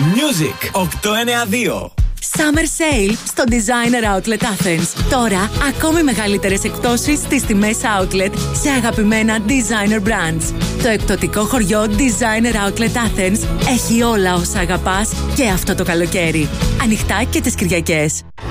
Music 892. Summer Sale στο Designer Outlet Athens. Τώρα, ακόμη μεγαλύτερες εκπτώσεις στις τιμές Outlet σε αγαπημένα Designer Brands. Το εκπτωτικό χωριό Designer Outlet Athens έχει όλα όσα αγαπάς και αυτό το καλοκαίρι. Ανοιχτά και τις Κυριακές.